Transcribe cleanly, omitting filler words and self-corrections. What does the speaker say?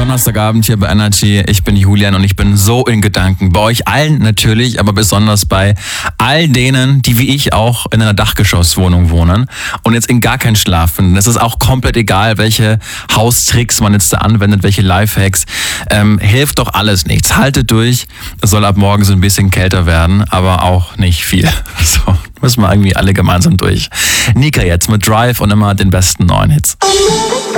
Donnerstagabend hier bei Energy. Ich bin Julian und ich bin so in Gedanken. Bei euch allen natürlich, aber besonders bei all denen, die wie ich auch in einer Dachgeschosswohnung wohnen und jetzt in gar keinen Schlaf finden. Es ist auch komplett egal, welche Haustricks man jetzt da anwendet, welche Lifehacks. Hilft doch alles nichts. Haltet durch. Es soll ab morgen so ein bisschen kälter werden, aber auch nicht viel. So, müssen wir irgendwie alle gemeinsam durch. Nika jetzt mit Drive und immer den besten neuen Hits.